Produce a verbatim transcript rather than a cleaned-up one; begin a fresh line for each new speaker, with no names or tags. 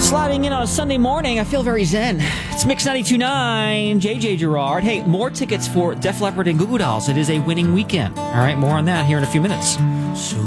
Sliding in on a Sunday morning, I feel very zen. It's Mix ninety-two point nine, J J Gerard. Hey, more tickets for Def Leppard and Goo Goo Dolls. It is a winning weekend. All right, more on that here in a few minutes.